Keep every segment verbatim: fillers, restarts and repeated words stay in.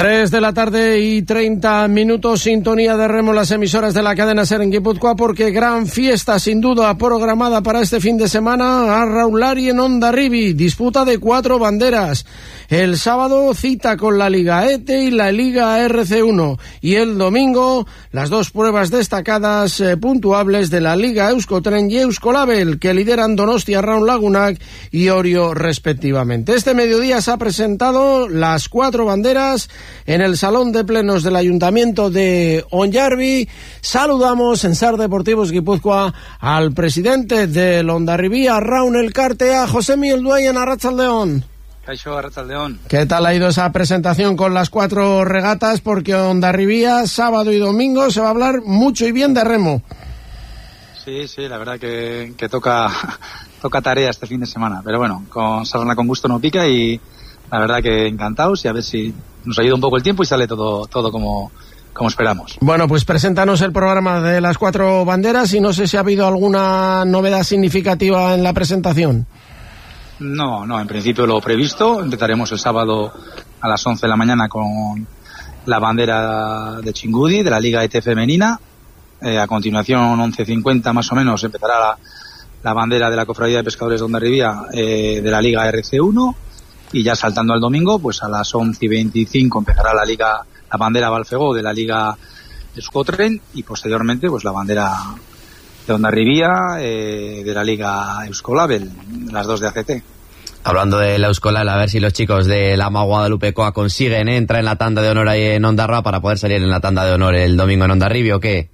tres de la tarde y treinta minutos, sintonía de remo las emisoras de la cadena SER en Guipúzcoa, porque gran fiesta sin duda programada para este fin de semana a Raulari en Hondarribia, disputa de cuatro banderas. El sábado cita con la Liga E T E y la Liga R C uno, y el domingo las dos pruebas destacadas eh, puntuables de la Liga Euskotren y Euskolabel, que lideran Donostia, Raun Lagunak y Orio respectivamente. Este mediodía se ha presentado las cuatro banderas en el Salón de Plenos del Ayuntamiento de Hondarribia. Saludamos en SER Deportivos Guipúzcoa al presidente del Hondarribia, Raun Elkarte, a Josemi Elduayen, Arratsaldeon. Caixo, Arratsaldeon. ¿Qué tal ha ido esa presentación con las cuatro regatas? Porque Hondarribia, sábado y domingo, se va a hablar mucho y bien de remo. Sí, sí, la verdad que, que toca toca tarea este fin de semana. Pero bueno, con sarna con gusto no pica, y la verdad que encantados, y a ver si nos ayuda un poco el tiempo y sale todo todo como, como esperamos. Bueno, pues preséntanos el programa de las cuatro banderas, y no sé si ha habido alguna novedad significativa en la presentación. No, no, en principio lo previsto. Empezaremos el sábado a las once de la mañana con la bandera de Chingudi, de la Liga E T E femenina. Eh, a continuación, once cincuenta más o menos, empezará la, la bandera de la Cofradía de Pescadores de Hondarribia, eh, de la Liga R C uno. Y ya saltando al domingo, pues a las once y veinticinco empezará la Liga, la bandera Balfegó de la Liga Euskotren, y posteriormente pues la bandera de Hondarribia, eh, de la Liga Euskolabel, las dos de A C T. Hablando de la Euskolabel, a ver si los chicos de la Ama Guadalupecoa consiguen eh, entrar en la tanda de honor ahí en Hondarra para poder salir en la tanda de honor el domingo en Hondarribia, ¿o qué?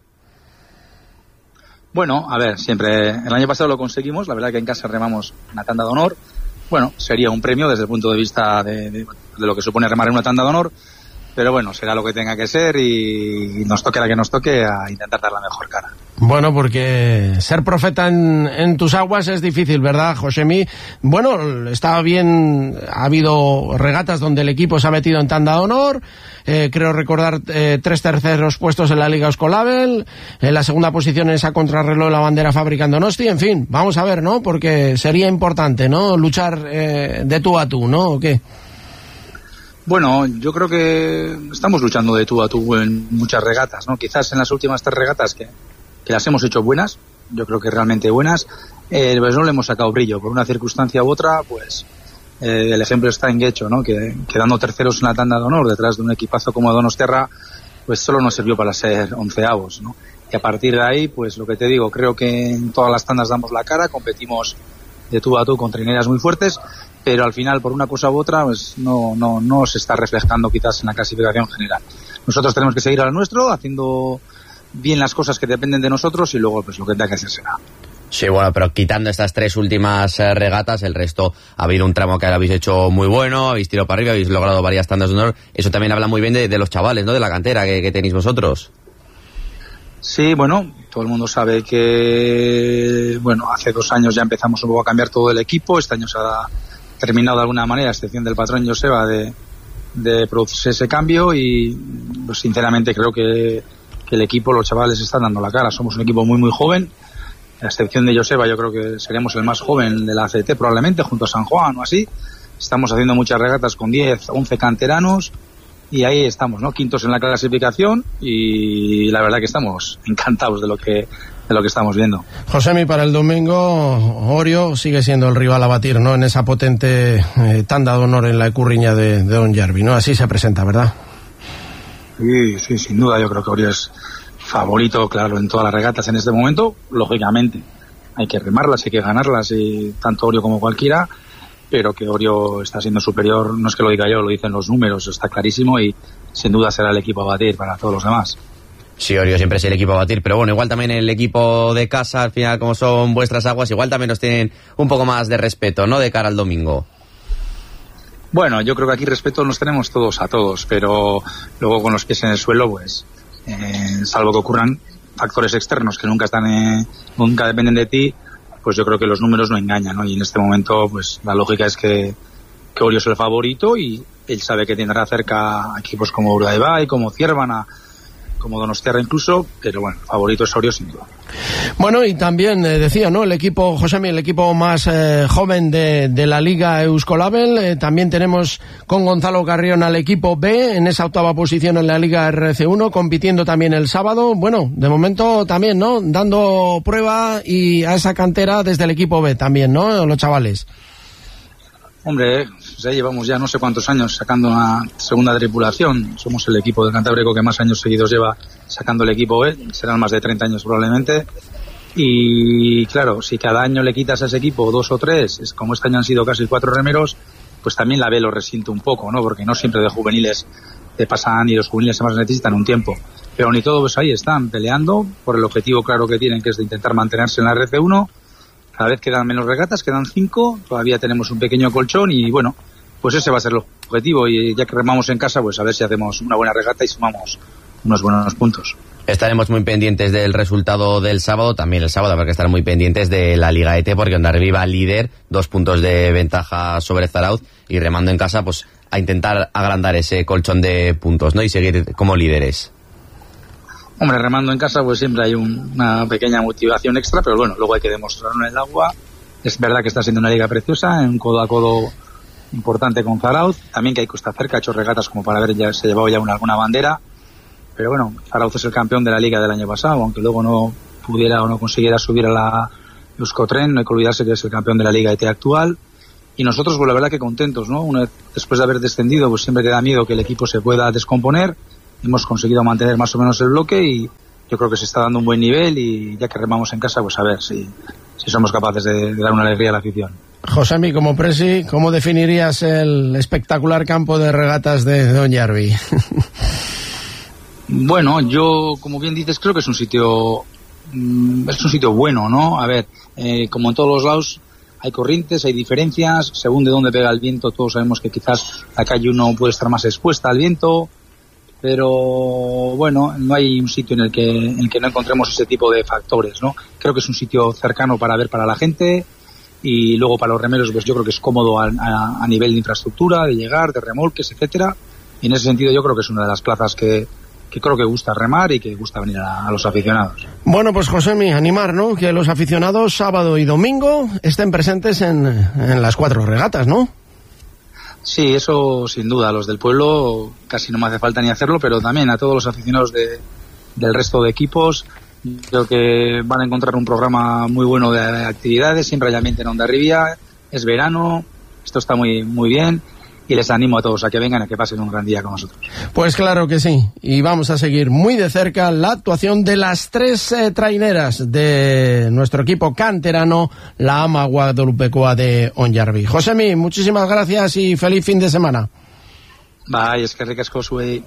Bueno, a ver, siempre, el año pasado lo conseguimos, la verdad que en casa remamos una tanda de honor. Bueno, sería un premio desde el punto de vista de, de, de lo que supone remar en una tanda de honor, pero bueno, será lo que tenga que ser, y nos toque la que nos toque, a intentar dar la mejor cara. Bueno, porque ser profeta en, en tus aguas es difícil, ¿verdad, Josemi? Bueno, está bien, ha habido regatas donde el equipo se ha metido en tanda de honor, eh, creo recordar eh, tres terceros puestos en la Liga Euskolabel, en la segunda posición en esa contrarreloj la bandera Fábrica en Donosti, en fin, vamos a ver, ¿no? Porque sería importante, ¿no? Luchar eh, de tú a tú, ¿no? ¿O qué? Bueno, yo creo que estamos luchando de tú a tú en muchas regatas, ¿no? Quizás en las últimas tres regatas que, que las hemos hecho buenas, yo creo que realmente buenas, eh, pues no le hemos sacado brillo. Por una circunstancia u otra, pues eh, el ejemplo está en Guecho, ¿no? Que quedando terceros en la tanda de honor detrás de un equipazo como Donostiarra, pues solo nos sirvió para ser onceavos, ¿no? Y a partir de ahí, pues lo que te digo, creo que en todas las tandas damos la cara, competimos de tú a tú con trineras muy fuertes, pero al final, por una cosa u otra, pues no, no, no se está reflejando quizás en la clasificación general. Nosotros tenemos que seguir al nuestro, haciendo bien las cosas que dependen de nosotros, y luego pues lo que tenga que hacer será. Sí, bueno, pero quitando estas tres últimas eh, regatas, el resto ha habido un tramo que habéis hecho muy bueno, habéis tirado para arriba, habéis logrado varias tandas de honor. Eso también habla muy bien de, de los chavales, ¿no? De la cantera que, que tenéis vosotros. Sí, bueno, todo el mundo sabe que, bueno, hace dos años ya empezamos un poco a cambiar todo el equipo. Este año se ha terminado de alguna manera, a excepción del patrón Joseba, de, de producirse ese cambio, y pues sinceramente creo que, que el equipo, los chavales están dando la cara. Somos un equipo muy muy joven, a excepción de Joseba, yo creo que seremos el más joven de la A C T probablemente, junto a San Juan o así. Estamos haciendo muchas regatas con diez, once canteranos, y ahí estamos, ¿no? Quintos en la clasificación, y la verdad que estamos encantados de lo que de lo que estamos viendo. Josemi, para el domingo, Orio sigue siendo el rival a batir, ¿no? En esa potente eh, tanda de honor en la Ecurriña de, de Hondarribia, ¿no? Así se presenta, ¿verdad? Sí, sí, sin duda. Yo creo que Orio es favorito, claro, en todas las regatas en este momento. Lógicamente, hay que remarlas, hay que ganarlas, y tanto Orio como cualquiera, pero que Orio está siendo superior, no es que lo diga yo, lo dicen los números, está clarísimo, y sin duda será el equipo a batir para todos los demás. Sí, Orio siempre es el equipo a batir, pero bueno, igual también el equipo de casa, al final, como son vuestras aguas, igual también nos tienen un poco más de respeto, ¿no?, de cara al domingo. Bueno, yo creo que aquí respeto nos tenemos todos a todos, pero luego con los pies en el suelo, pues, eh, salvo que ocurran factores externos que nunca están, eh, nunca dependen de ti, pues yo creo que los números no engañan, ¿no? Y en este momento, pues la lógica es que, que Orio es el favorito, y él sabe que tendrá cerca equipos como Urdaibai, como Ciervana, como Donostiarra incluso, pero bueno, favorito es Orio sin duda. Bueno, y también eh, decía, ¿no? El equipo, Josemi, el equipo más eh, joven de, de la Liga Euskolabel. Eh, también tenemos con Gonzalo Carrión al equipo B en esa octava posición en la Liga R C uno, compitiendo también el sábado. Bueno, de momento también, ¿no? Dando prueba y a esa cantera desde el equipo B también, ¿no? Los chavales. Hombre, ya llevamos ya no sé cuántos años sacando una segunda tripulación. Somos el equipo del Cantábrico que más años seguidos lleva sacando el equipo B. Serán más de treinta años probablemente. Y claro, si cada año le quitas a ese equipo dos o tres, es como este año han sido casi cuatro remeros, pues también la B lo resiente un poco, ¿no? Porque no siempre de juveniles te pasan y los juveniles además necesitan un tiempo. Pero ni todo, pues ahí están peleando por el objetivo claro que tienen, que es de intentar mantenerse en la R C uno. Cada vez quedan menos regatas, quedan cinco, todavía tenemos un pequeño colchón y bueno, pues ese va a ser el objetivo y ya que remamos en casa, pues a ver si hacemos una buena regata y sumamos unos buenos puntos. Estaremos muy pendientes del resultado del sábado, también el sábado habrá que estar muy pendientes de la Liga E T porque Hondarribia va líder, dos puntos de ventaja sobre Zarauz y remando en casa pues a intentar agrandar ese colchón de puntos, ¿no? Y seguir como líderes. Hombre, remando en casa pues siempre hay un, una pequeña motivación extra, pero bueno, luego hay que demostrarlo en el agua. Es verdad que está siendo una liga preciosa, en codo a codo importante con Zarauz, también que hay costa cerca, ha hecho regatas como para haber ya, se llevado ya una, alguna bandera, pero bueno, Zarauz es el campeón de la liga del año pasado, aunque luego no pudiera o no consiguiera subir a la Euskotren, no hay que olvidarse que es el campeón de la liga E T actual, y nosotros pues la verdad que contentos, ¿no? Una vez, después de haber descendido, pues siempre te da miedo que el equipo se pueda descomponer. Hemos conseguido mantener más o menos el bloque y yo creo que se está dando un buen nivel y ya que remamos en casa, pues a ver si, si somos capaces de, de dar una alegría a la afición. Josemi, como presi, ¿cómo definirías el espectacular campo de regatas de Doñarbi? Bueno, yo, como bien dices, creo que es un sitio mm, es un sitio bueno, ¿no? A ver, eh, como en todos los lados hay corrientes, hay diferencias, según de dónde pega el viento, todos sabemos que quizás la calle uno puede estar más expuesta al viento, pero bueno, no hay un sitio en el que en el que no encontremos ese tipo de factores, ¿no? Creo que es un sitio cercano para ver para la gente y luego para los remeros pues yo creo que es cómodo a, a, a nivel de infraestructura, de llegar, de remolques, etcétera. Y en ese sentido yo creo que es una de las plazas que, que creo que gusta remar y que gusta venir a, a los aficionados. Bueno, pues Josemi, animar, ¿no? Que los aficionados sábado y domingo estén presentes en, en las cuatro regatas, ¿no? Sí, eso sin duda. Los del pueblo casi no me hace falta ni hacerlo, pero también a todos los aficionados de, del resto de equipos. Creo que van a encontrar un programa muy bueno de actividades, siempre hay ambiente en Hondarribia, es verano, esto está muy muy bien y les animo a todos a que vengan y a que pasen un gran día con nosotros. Pues claro que sí, y vamos a seguir muy de cerca la actuación de las tres eh, traineras de nuestro equipo canterano, la Ama Guadalupecoa de Hondarribia. Josemi, muchísimas gracias y feliz fin de semana. Bye, es que ricasco zuei.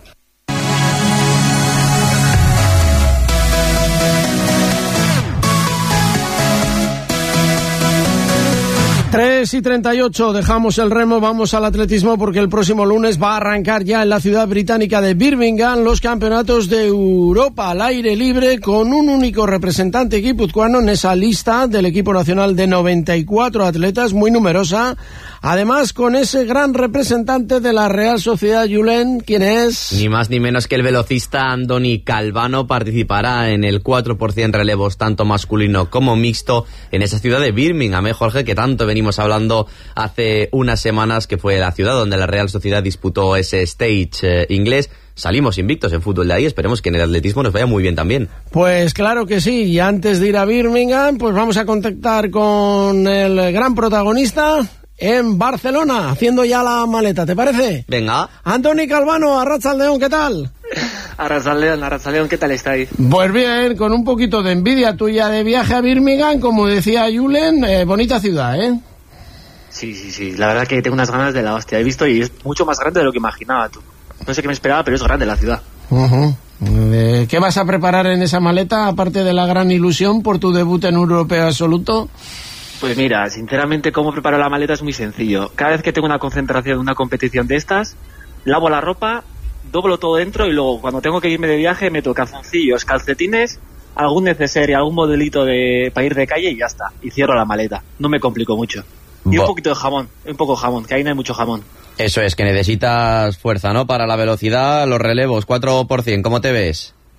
tres y treinta y ocho, dejamos el remo, vamos al atletismo porque el próximo lunes va a arrancar ya en la ciudad británica de Birmingham los campeonatos de Europa al aire libre con un único representante guipuzcoano en esa lista del equipo nacional de noventa y cuatro atletas, muy numerosa, además con ese gran representante de la Real Sociedad Julen, ¿quién es? Ni más ni menos que el velocista Andoni Calvano participará en el cuatro por ciento relevos tanto masculino como mixto en esa ciudad de Birmingham, ¿eh, Jorge? Que tanto venimos hablando hace unas semanas que fue la ciudad donde la Real Sociedad disputó ese stage eh, inglés. Salimos invictos en fútbol de ahí, esperemos que en el atletismo nos vaya muy bien también. Pues claro que sí, y antes de ir a Birmingham, pues vamos a contactar con el gran protagonista en Barcelona, haciendo ya la maleta, ¿te parece? Venga. Andoni Calvano, Arratsaldeon, ¿qué tal? Arratsaldeon, Arratsaldeon, ¿qué tal estáis? Pues bien, con un poquito de envidia tuya de viaje a Birmingham, como decía Julen, eh, bonita ciudad, ¿eh? Sí, sí, sí, la verdad que tengo unas ganas de la hostia, he visto y es mucho más grande de lo que imaginaba tú. No sé qué me esperaba, pero es grande la ciudad. Uh-huh. Eh, ¿Qué vas a preparar en esa maleta, aparte de la gran ilusión por tu debut en Europeo Absoluto? Pues mira, sinceramente, cómo preparo la maleta es muy sencillo. Cada vez que tengo una concentración, una competición de estas, lavo la ropa, doblo todo dentro y luego cuando tengo que irme de viaje meto calzoncillos, calcetines, algún necesario, algún modelito de para ir de calle y ya está. Y cierro la maleta. No me complico mucho. Y un poquito de jamón, un poco de jamón, que ahí no hay mucho jamón. Eso es, que necesitas fuerza, ¿no? Para la velocidad, los relevos, cuatro por ciento, ¿cómo te ves?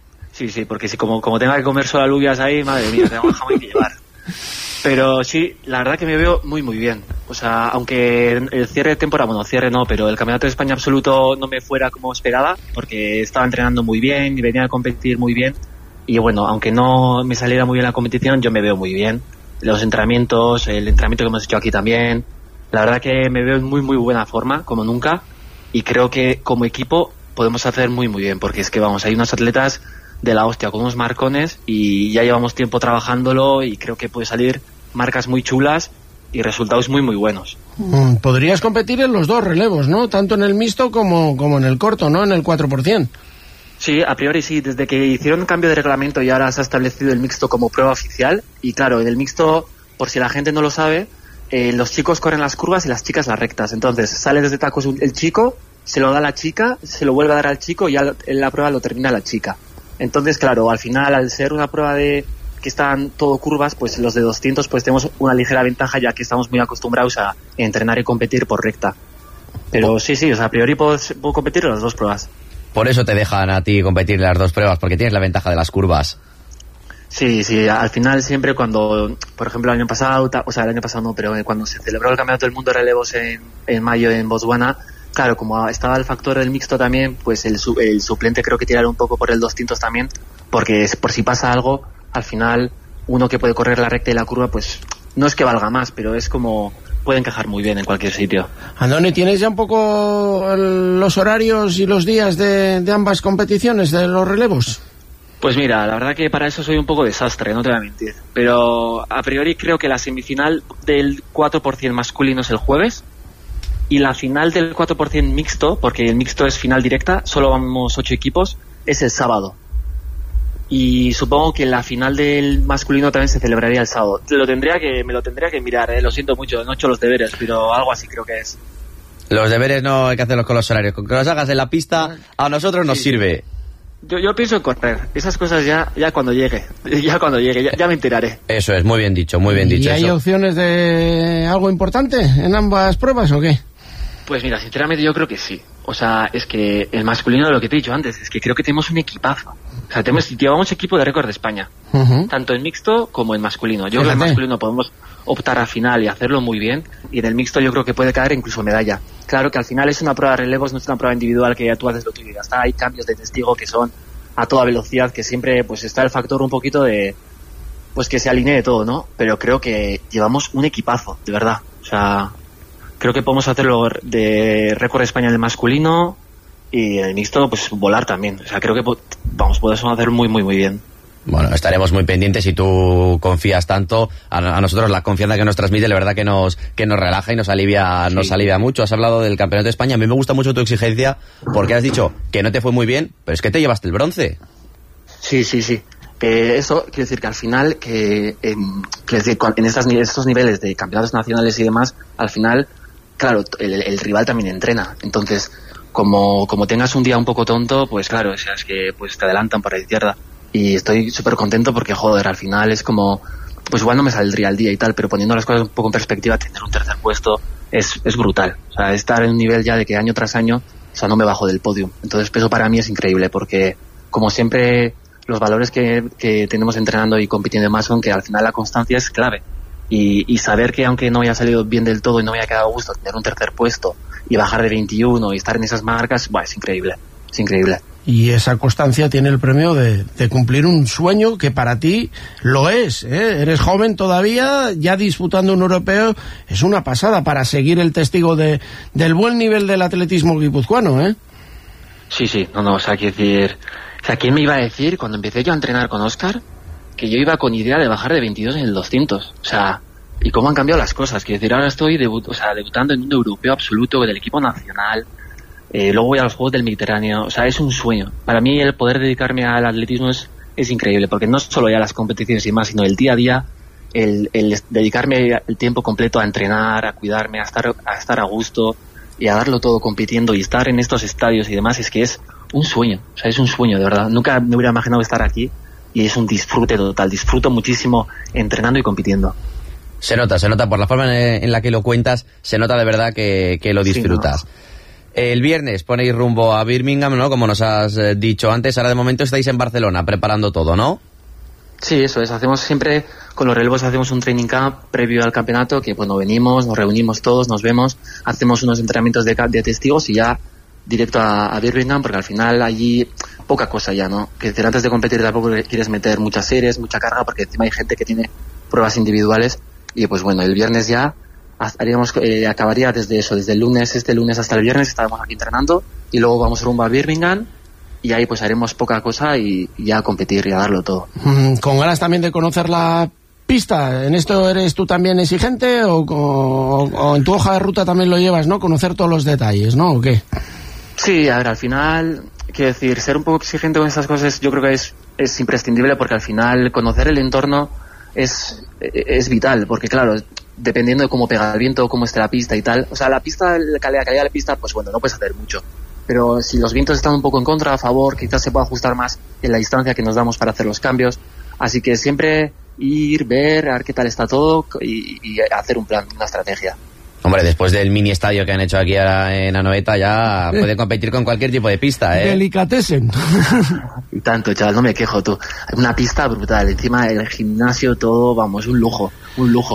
Sí, sí, porque si como, como tenga que comer solo alubias ahí, madre mía, tengo el jamón que llevar. Pero sí, la verdad que me veo muy, muy bien. O sea, aunque el cierre de temporada, bueno, cierre no, pero el Campeonato de España absoluto no me fuera como esperaba, porque estaba entrenando muy bien y venía a competir muy bien. Y bueno, aunque no me saliera muy bien la competición, yo me veo muy bien. Los entrenamientos, el entrenamiento que hemos hecho aquí también. La verdad que me veo en muy, muy buena forma, como nunca. Y creo que como equipo podemos hacer muy, muy bien, porque es que vamos, hay unos atletas de la hostia, con unos marcones, y ya llevamos tiempo trabajándolo y creo que puede salir marcas muy chulas y resultados muy muy buenos. Mm, podrías competir en los dos relevos, ¿no? Tanto en el mixto como, como en el corto, ¿no? En el cuatro por ciento. Sí, a priori sí, desde que hicieron un cambio de reglamento y ahora se ha establecido el mixto como prueba oficial, y claro, en el mixto, por si la gente no lo sabe, eh, los chicos corren las curvas y las chicas las rectas, entonces sale desde tacos el chico, se lo da a la chica, se lo vuelve a dar al chico y ya en la prueba lo termina la chica. Entonces, claro, al final, al ser una prueba de que están todo curvas, pues los de doscientos pues tenemos una ligera ventaja, ya que estamos muy acostumbrados a entrenar y competir por recta. Pero sí, sí, o sea, a priori puedo, puedo competir en las dos pruebas. Por eso te dejan a ti competir en las dos pruebas, porque tienes la ventaja de las curvas. Sí, sí, al final siempre cuando, por ejemplo, el año pasado, o sea, el año pasado no, pero cuando se celebró el Campeonato del Mundo de Relevos en, en mayo en Botswana, claro, como estaba el factor del mixto también, pues el, el suplente creo que tiraron un poco por el doscientos también, porque por si pasa algo, al final uno que puede correr la recta y la curva, pues no es que valga más, pero es como puede encajar muy bien en cualquier sitio. Andoni, ¿tienes ya un poco el, los horarios y los días de, de ambas competiciones, de los relevos? Pues mira, la verdad que para eso soy un poco desastre, no te voy a mentir, pero a priori creo que la semifinal del cuatro por ciento masculino es el jueves, y la final del cuatro por ciento mixto, porque el mixto es final directa, solo vamos ocho equipos, es el sábado. Y supongo que la final del masculino también se celebraría el sábado. Lo tendría que, me lo tendría que mirar, ¿eh? Lo siento mucho, no he hecho los deberes, pero algo así creo que es. Los deberes no hay que hacerlos con los horarios, con que los hagas en la pista a nosotros nos sí, sirve. Yo, yo pienso en correr, esas cosas ya ya cuando llegue, ya cuando llegue, ya, ya me enteraré. Eso es, muy bien dicho, muy bien dicho. ¿Y hay eso. opciones de algo importante en ambas pruebas o qué? Pues mira, sinceramente yo creo que sí. O sea, es que el masculino, lo que te he dicho antes, es que creo que tenemos un equipazo. O sea, tenemos, llevamos equipo de récord de España, uh-huh. tanto en mixto como en masculino. Yo creo que en masculino podemos optar a final y hacerlo muy bien, y en el mixto yo creo que puede caer incluso medalla. Claro que al final es una prueba de relevos, no es una prueba individual que ya tú haces lo tuyo y ya está. Hay cambios de testigo que son a toda velocidad, que siempre pues está el factor un poquito de pues que se alinee todo, ¿no? Pero creo que llevamos un equipazo, de verdad. O sea, creo que podemos hacerlo de récord de España en el masculino y en el mixto pues volar también. O sea, creo que vamos, podemos hacer muy muy muy bien. Bueno, estaremos muy pendientes si tú confías tanto. A, a nosotros la confianza que nos transmite, la verdad que nos que nos relaja y nos alivia sí. nos alivia mucho. Has hablado del Campeonato de España. A mí me gusta mucho tu exigencia porque has dicho que no te fue muy bien, pero es que te llevaste el bronce. Sí, sí, sí. Eh, eso quiere decir que al final, que, eh, que decir, en estas, estos niveles de campeonatos nacionales y demás, al final, claro, el, el rival también entrena. Entonces, como, como tengas un día un poco tonto, pues claro, o sea, es que pues te adelantan por la izquierda. Y estoy súper contento porque, joder, al final es como, pues igual no me saldría el día y tal, pero poniendo las cosas un poco en perspectiva, tener un tercer puesto es, es brutal. O sea, estar en un nivel ya de que año tras año, o sea, no me bajo del podio. Entonces, eso para mí es increíble porque, como siempre, los valores que, que tenemos entrenando y compitiendo más son que al final la constancia es clave. Y, y saber que aunque no haya salido bien del todo y no me haya quedado a gusto tener un tercer puesto y bajar de veintiuno y estar en esas marcas, bueno, es increíble, es increíble. Y esa constancia tiene el premio de, de cumplir un sueño que para ti lo es, ¿eh? Eres joven todavía, ya disputando un europeo, es una pasada para seguir el testigo de, del buen nivel del atletismo guipuzcoano, ¿eh? Sí, sí, no, no, o sea, quiero decir, o sea, ¿quién me iba a decir cuando empecé yo a entrenar con Óscar que yo iba con idea de bajar de veintidós en el doscientos? O sea, y cómo han cambiado las cosas, quiero decir, ahora estoy debut, o sea, debutando en un europeo absoluto del equipo nacional. Eh, luego voy a los Juegos del Mediterráneo, o sea, es un sueño. Para mí el poder dedicarme al atletismo es, es increíble, porque no solo ya las competiciones y más, sino el día a día, el, el dedicarme el tiempo completo a entrenar, a cuidarme, a estar, a estar a gusto y a darlo todo compitiendo y estar en estos estadios y demás, es que es un sueño, o sea, es un sueño, de verdad. Nunca me hubiera imaginado estar aquí y es un disfrute total, disfruto muchísimo entrenando y compitiendo. Se nota, se nota por la forma en la que lo cuentas, se nota de verdad que, que lo disfrutas. Sí, no. El viernes ponéis rumbo a Birmingham, ¿no? Como nos has eh, dicho antes. Ahora de momento estáis en Barcelona preparando todo, ¿no? Sí, eso es. Hacemos siempre, con los relevos hacemos un training camp previo al campeonato, que bueno, venimos, nos reunimos todos, nos vemos, hacemos unos entrenamientos de, de testigos y ya directo a, a Birmingham, porque al final allí poca cosa ya, ¿no? Que decir, antes de competir tampoco quieres meter muchas series, mucha carga, porque encima hay gente que tiene pruebas individuales y pues bueno, el viernes ya haríamos, eh, acabaría desde eso, desde el lunes, este lunes hasta el viernes estaremos aquí entrenando y luego vamos rumbo a Birmingham y ahí pues haremos poca cosa y, y ya a competir y a darlo todo. Mm, con ganas también de conocer la pista. ¿En esto eres tú también exigente o, o, o en tu hoja de ruta también lo llevas, ¿no? Conocer todos los detalles, ¿no? ¿O qué? Sí, a ver, al final, quiero decir, ser un poco exigente con estas cosas yo creo que es, es imprescindible porque al final conocer el entorno es, es vital, porque claro, dependiendo de cómo pega el viento, cómo esté la pista y tal, o sea, la pista, la calidad, calidad de la pista, pues bueno, no puedes hacer mucho, pero si los vientos están un poco en contra, a favor, quizás se pueda ajustar más en la distancia que nos damos para hacer los cambios, así que siempre ir, ver, a ver qué tal está todo y, y hacer un plan, una estrategia. Hombre, después del mini estadio que han hecho aquí ahora en Anoeta, ya eh. puede competir con cualquier tipo de pista, ¿eh? Delicatessen. Y tanto, chaval, no me quejo, tú. Una pista brutal, encima el gimnasio, todo, vamos, un lujo, un lujo.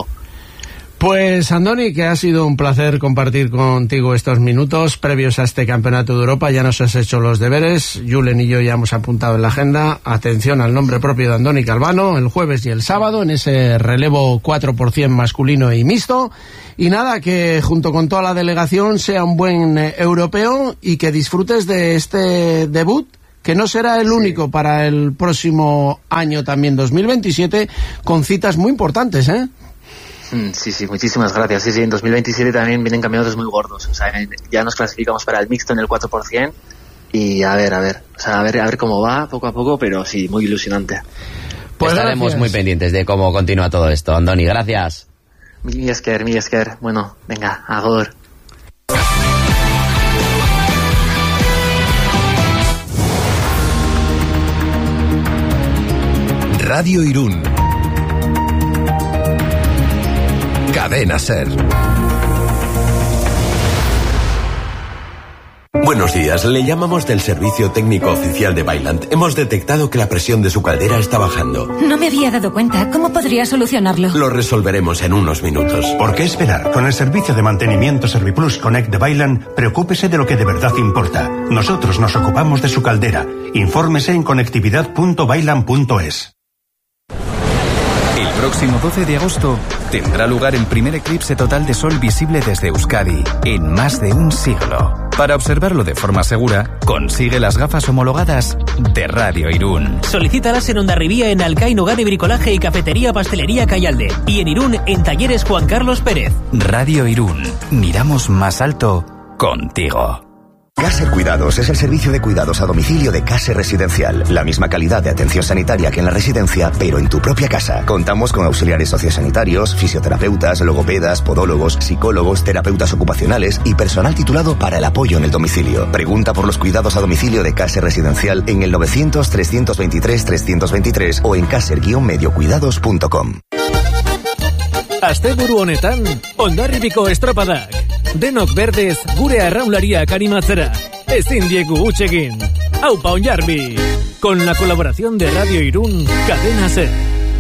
Pues Andoni, que ha sido un placer compartir contigo estos minutos previos a este Campeonato de Europa. Ya nos has hecho los deberes, Julen y yo ya hemos apuntado en la agenda. Atención al nombre propio de Andoni Calvano, el jueves y el sábado, en ese relevo cuatro por ciento masculino y mixto. Y nada, que junto con toda la delegación sea un buen eh, europeo y que disfrutes de este debut, que no será el único sí. para el próximo año también, dos mil veintisiete, con citas muy importantes, ¿eh? Sí, sí, muchísimas gracias. Sí, sí, en dos mil veintisiete también vienen campeonatos muy gordos. O sea, ya nos clasificamos para el mixto en el cuatro por ciento y a ver, a ver, o sea, a ver, a ver cómo va poco a poco, pero sí, muy ilusionante. Pues estaremos gracias. Muy pendientes de cómo continúa todo esto. Andoni, gracias. Mi esker, mi esker. Bueno, venga, agor. Radio Irún. Cadena Ser. Buenos días, le llamamos del servicio técnico oficial de Vaillant. Hemos detectado que la presión de su caldera está bajando. No me había dado cuenta. ¿Cómo podría solucionarlo? Lo resolveremos en unos minutos. ¿Por qué esperar? Con el servicio de mantenimiento Serviplus Connect de Vaillant, preocúpese de lo que de verdad importa. Nosotros nos ocupamos de su caldera. Infórmese en conectividad punto vaillant punto es. El próximo doce de agosto tendrá lugar el primer eclipse total de sol visible desde Euskadi en más de un siglo. Para observarlo de forma segura, consigue las gafas homologadas de Radio Irún. Solicítalas en Hondarribía, en Alcaín, Hogar y Bricolaje y Cafetería Pastelería Cayalde. Y en Irún, en Talleres Juan Carlos Pérez. Radio Irún. Miramos más alto contigo. Caser Cuidados es el servicio de cuidados a domicilio de Caser Residencial. La misma calidad de atención sanitaria que en la residencia, pero en tu propia casa. Contamos con auxiliares sociosanitarios, fisioterapeutas, logopedas, podólogos, psicólogos, terapeutas ocupacionales y personal titulado para el apoyo en el domicilio. Pregunta por los cuidados a domicilio de Caser Residencial en el novecientos, trescientos veintitrés, trescientos veintitrés o en caser guion medio cuidados punto com. Asteburu honetan, Hondarribiko estropadak. Denok berdez gure arraunlariak animatzera. Ezin diegu huts egin. Aupa Hondarbi. Con la colaboración de Radio Irún, Cadena Ser.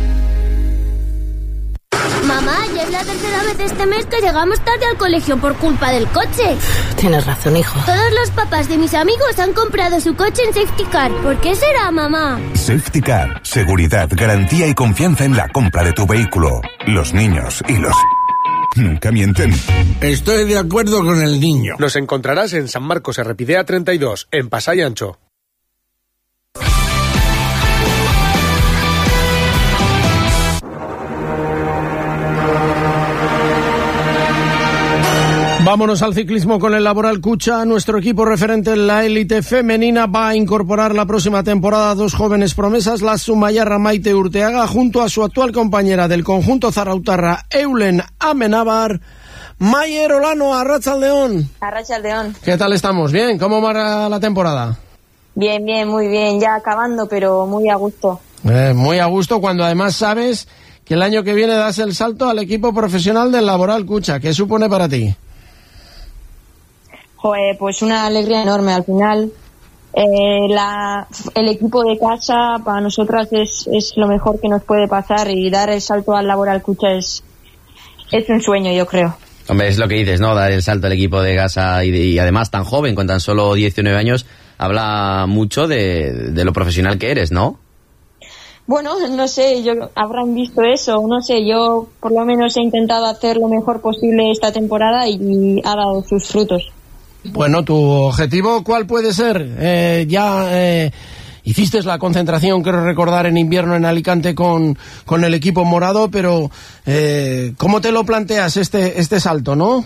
Mamá, ya es la tercera vez este mes que llegamos tarde al colegio por culpa del coche. Tienes razón, hijo. Todos los papás de mis amigos han comprado su coche en Safety Car. ¿Por qué será, mamá? Safety Car. Seguridad, garantía y confianza en la compra de tu vehículo. Los niños y los... nunca mienten. Estoy de acuerdo con el niño. Nos encontrarás en San Marcos Errepidea treinta y dos, en Pasai Ancho. Vámonos al ciclismo con el Laboral Cucha. Nuestro equipo referente en la élite femenina va a incorporar la próxima temporada a dos jóvenes promesas, la sumayarra Maite Urteaga, junto a su actual compañera del conjunto zarautarra, Eulen Amenábar. Mayer Olano, Arratsaldeon. Arratsaldeon. ¿Qué tal estamos? ¿Bien? ¿Cómo va la temporada? Bien, bien, muy bien. Ya acabando, pero muy a gusto. Eh, muy a gusto, cuando además sabes que el año que viene das el salto al equipo profesional del Laboral Cucha. ¿Qué supone para ti? Joder, pues una alegría enorme. Al final, eh, la, el equipo de casa para nosotras es, es lo mejor que nos puede pasar, y dar el salto al Laboral Cucha es, es un sueño, yo creo. Hombre, es lo que dices, ¿no? Dar el salto al equipo de casa y, de, y además tan joven, con tan solo diecinueve años, habla mucho de, de lo profesional que eres, ¿no? Bueno, no sé, yo habrán visto eso, no sé, yo por lo menos he intentado hacer lo mejor posible esta temporada y ha dado sus frutos. Bueno, ¿tu objetivo cuál puede ser? Eh, ya eh, hiciste la concentración, quiero recordar, en invierno en Alicante con, con el equipo morado, pero eh, ¿cómo te lo planteas este, este salto, no?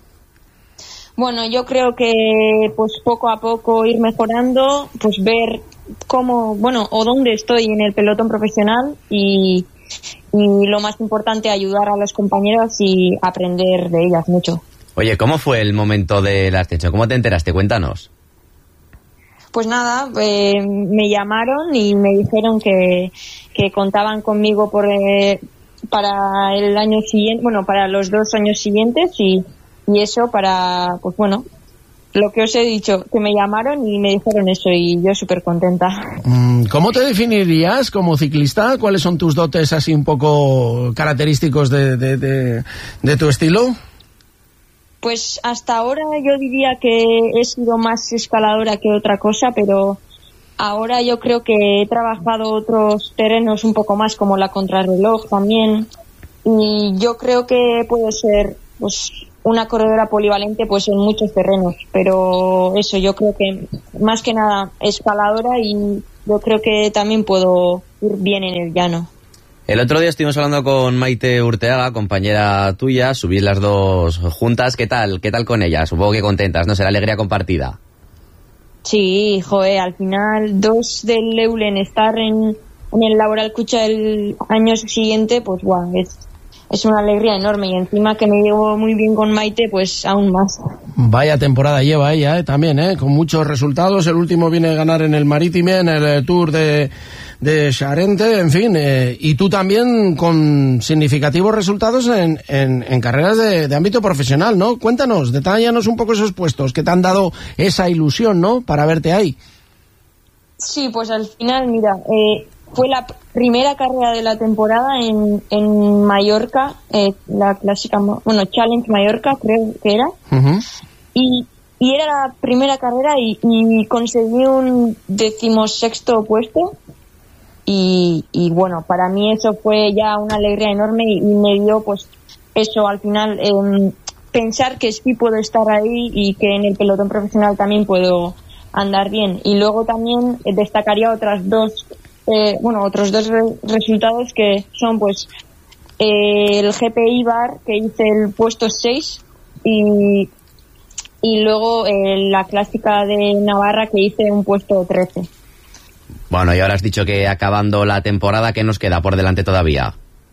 Bueno, yo creo que pues poco a poco ir mejorando, pues ver cómo, bueno, o dónde estoy en el pelotón profesional y, y lo más importante, ayudar a las compañeras y aprender de ellas mucho. Oye, ¿cómo fue el momento del ascenso? ¿Cómo te enteraste? Cuéntanos. Pues nada, eh, me llamaron y me dijeron que, que contaban conmigo por eh, para el año siguiente, bueno, para los dos años siguientes y, y eso para, pues bueno, lo que os he dicho, que me llamaron y me dijeron eso y yo súper contenta. ¿Cómo te definirías como ciclista? ¿Cuáles son tus dotes así un poco característicos de, de, de, de tu estilo? Pues hasta ahora yo diría que he sido más escaladora que otra cosa, pero ahora yo creo que he trabajado otros terrenos un poco más, como la contrarreloj también, y yo creo que puedo ser pues una corredora polivalente pues en muchos terrenos, pero eso, yo creo que más que nada escaladora, y yo creo que también puedo ir bien en el llano. El otro día estuvimos hablando con Maite Urteaga, compañera tuya, subís las dos juntas. ¿Qué tal? ¿Qué tal con ella? Supongo que contentas, ¿no? Será alegría compartida. Sí, joder, al final dos del Eulen estar en, en el Laboral Cucha el año siguiente, pues guau, es, es una alegría enorme, y encima que me llevo muy bien con Maite, pues aún más. Vaya temporada lleva ella, ¿eh? También, ¿eh? Con muchos resultados. El último viene a ganar en el Marítime, en el Tour de... de Charente, en fin, eh, y tú también con significativos resultados en, en, en carreras de, de ámbito profesional, ¿no? Cuéntanos, detállanos un poco esos puestos que te han dado esa ilusión, ¿no?, para verte ahí. Sí, pues al final, mira, eh, fue la primera carrera de la temporada en, en Mallorca, eh, la clásica, bueno, Challenge Mallorca creo que era, uh-huh. y, y era la primera carrera y, y conseguí un decimosexto puesto. Y, y bueno, para mí eso fue ya una alegría enorme y, y me dio pues eso al final, eh, pensar que sí puedo estar ahí y que en el pelotón profesional también puedo andar bien. Y luego también destacaría otras dos, eh, bueno, otros dos re- resultados que son pues eh, el G P I Bar, que hice el puesto seis, y, y luego eh, la clásica de Navarra, que hice un puesto trece. Bueno, y ahora has dicho que acabando la temporada, ¿qué nos queda por delante todavía?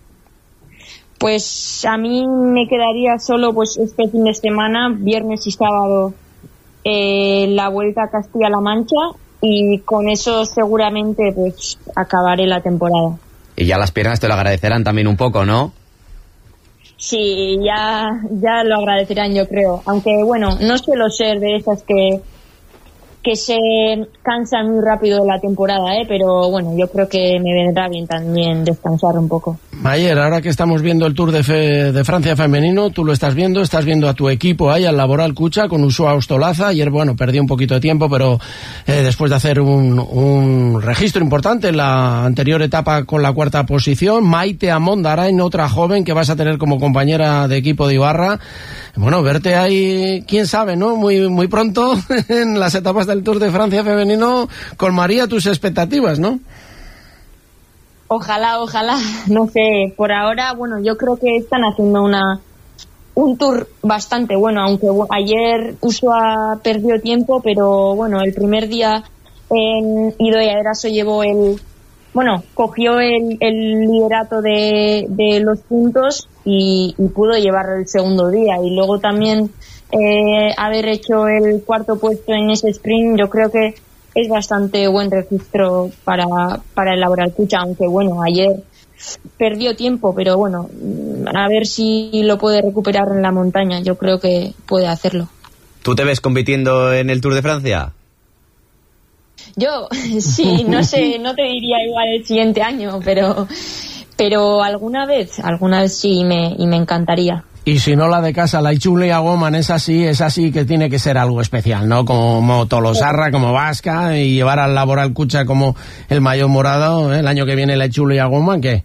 Pues a mí me quedaría solo pues este fin de semana, viernes y sábado, eh, la Vuelta a Castilla-La Mancha, y con eso seguramente pues acabaré la temporada. Y ya las piernas te lo agradecerán también un poco, ¿no? Sí, ya, ya lo agradecerán, yo creo. Aunque bueno, no suelo ser de esas que... que se cansan muy rápido de la temporada, ¿eh? Pero bueno, yo creo que me vendrá bien también descansar un poco. Ayer, ahora que estamos viendo el Tour de, fe, de Francia femenino, tú lo estás viendo, estás viendo a tu equipo ahí, al Laboral Cucha, con Usua Ostolaza. Ayer, bueno, perdió un poquito de tiempo, pero eh, después de hacer un, un registro importante en la anterior etapa con la cuarta posición, Maite Amondarain, otra joven que vas a tener como compañera de equipo de Ibarra. Bueno, verte ahí, quién sabe, ¿no? Muy, muy pronto en las etapas del Tour de Francia femenino colmaría tus expectativas, ¿no? Ojalá, ojalá, no sé, por ahora, bueno, yo creo que están haciendo una un tour bastante bueno, aunque ayer Usua perdió tiempo, pero bueno, el primer día en Idoia Eraso llevó el, bueno, cogió el, el liderato de, de los puntos y, y pudo llevar el segundo día, y luego también eh, haber hecho el cuarto puesto en ese sprint, yo creo que es bastante buen registro para, para el Laboral Cucha, aunque bueno, ayer perdió tiempo, pero bueno, a ver si lo puede recuperar en la montaña, yo creo que puede hacerlo. ¿Tú te ves compitiendo en el Tour de Francia? Yo, sí, no sé, no te diría igual el siguiente año, pero, pero alguna vez, alguna vez sí, y me, y me encantaría. Y si no la de casa, la Ichulia Woman es así, es así que tiene que ser algo especial, ¿no? Como Tolosarra, como Vasca, y llevar al Laboral Cucha como el maillot morado, ¿eh? El año que viene la Ichulia Woman, ¿qué?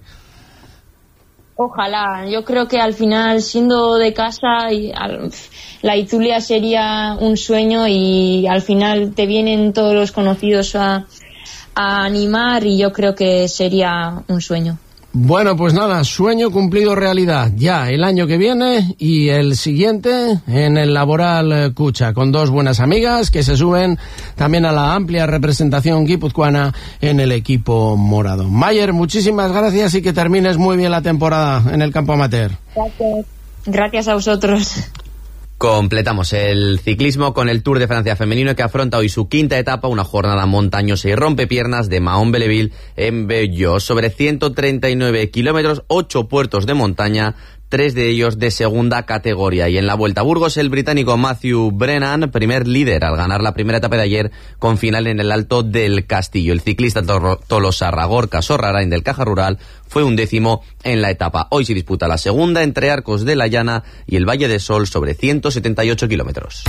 Ojalá, yo creo que al final, siendo de casa, y al, la Izulia sería un sueño y al final te vienen todos los conocidos a, a animar y yo creo que sería un sueño. Bueno, pues nada, sueño cumplido realidad. Ya el año que viene y el siguiente en el Laboral Cucha, con dos buenas amigas que se suben también a la amplia representación guipuzcoana en el equipo morado. Mayer, muchísimas gracias y que termines muy bien la temporada en el campo amateur. Gracias. Gracias a vosotros. Completamos el ciclismo con el Tour de Francia femenino que afronta hoy su quinta etapa, una jornada montañosa y rompepiernas de Mahon-Belleville en Bello, sobre ciento treinta y nueve kilómetros, ocho puertos de montaña, tres de ellos de segunda categoría. Y en la Vuelta a Burgos, el británico Matthew Brennan, primer líder al ganar la primera etapa de ayer, con final en el Alto del Castillo. El ciclista tolosarra Gorka Sorrarain del Caja Rural fue un décimo en la etapa. Hoy se disputa la segunda entre Arcos de la Llana y el Valle de Sol sobre ciento setenta y ocho kilómetros.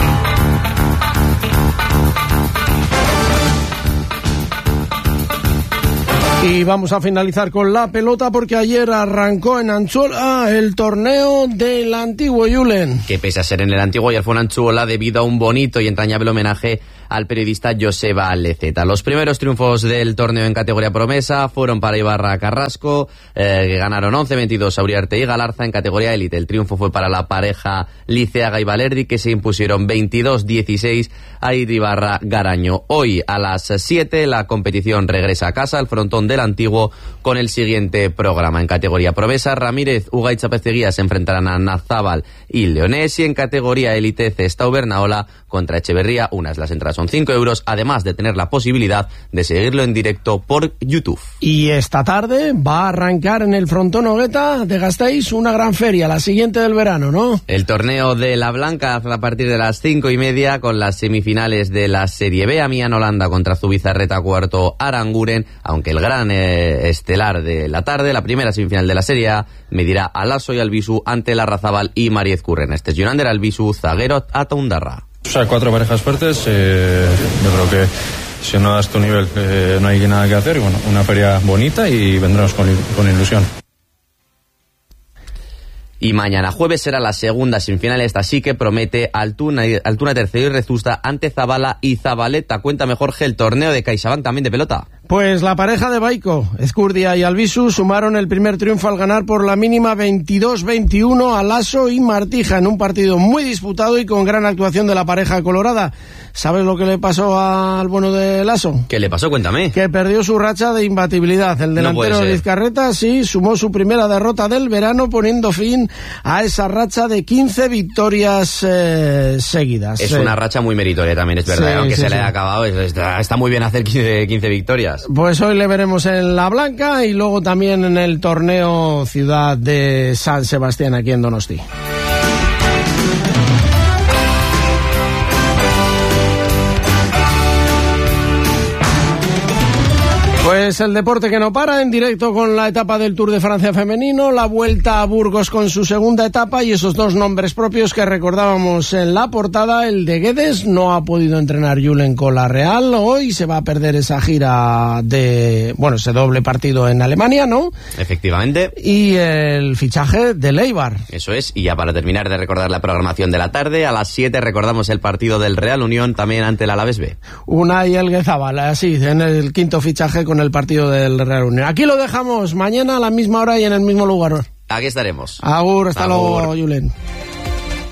Y vamos a finalizar con la pelota porque ayer arrancó en Anchuola el torneo del antiguo Julen. Que pese a ser en el antiguo, ayer fue en Anchuola debido a un bonito y entrañable homenaje al periodista Joseba Leceta. Los primeros triunfos del torneo en categoría promesa fueron para Ibarra Carrasco, eh, que ganaron once veintidós a Uriarte y Galarza. En categoría élite el triunfo fue para la pareja Liceaga y Valerdi, que se impusieron veintidós dieciséis a Iribarra Garaño. Hoy a las siete la competición regresa a casa, al frontón del antiguo, con el siguiente programa. En categoría promesa, Ramírez, Uga y Chapezeguía se enfrentarán a Nazábal y Leonés, y en categoría élite Cestao Bernaola contra Echeverría. Unas las entradas son cinco euros, además de tener la posibilidad de seguirlo en directo por YouTube. Y esta tarde va a arrancar en el frontón Ogueta de Gasteiz una gran feria, la siguiente del verano, ¿no? El torneo de la Blanca a partir de las cinco y media, con las semifinales de la Serie B, Amiens Holanda contra Zubizarreta cuarto Aranguren, aunque el gran eh, estelar de la tarde, la primera semifinal de la Serie A, medirá a Lasso y Albisu ante Larrazábal y Mariez Curren. Este es Jonander Albisu, zaguero Ataundarra. O sea, cuatro parejas fuertes, eh, yo creo que si no das tu nivel eh, no hay nada que hacer. Bueno, una feria bonita y vendremos con, con ilusión. Y mañana jueves será la segunda semifinal, esta sí que promete. Altuna, Altuna tercero y Rezusta ante Zabala y Zabaleta. Cuéntame, Jorge, el torneo de CaixaBank también de pelota. Pues la pareja de Baico, Ezcurdia y Albisu, sumaron el primer triunfo al ganar por la mínima veintidós veintiuno a Lasso y Martija en un partido muy disputado y con gran actuación de la pareja colorada. ¿Sabes lo que le pasó al bueno de Lasso? ¿Qué le pasó? Cuéntame. Que perdió su racha de imbatibilidad. El delantero de Vizcarreta sí sumó su primera derrota del verano, poniendo fin a esa racha de quince victorias eh, seguidas. Es eh. una racha muy meritoria también, es verdad, sí, aunque sí, se sí. le haya acabado, está, está muy bien hacer quince, quince victorias. Pues hoy le veremos en la Blanca y luego también en el torneo Ciudad de San Sebastián aquí en Donosti. Pues el deporte que no para, en directo con la etapa del Tour de Francia femenino, la Vuelta a Burgos con su segunda etapa y esos dos nombres propios que recordábamos en la portada. El de Guedes no ha podido entrenar Julen con la Real, hoy se va a perder esa gira de, bueno, ese doble partido en Alemania, ¿no? Efectivamente. Y el fichaje de Leibar. Eso es, y ya para terminar de recordar la programación de la tarde, a las siete recordamos el partido del Real Unión también ante el Alavés B. Unai Elguezabal, así, en el quinto fichaje con el partido del Real Unión. Aquí lo dejamos, mañana a la misma hora y en el mismo lugar. Aquí estaremos. Agur, hasta Agur. luego, Julen.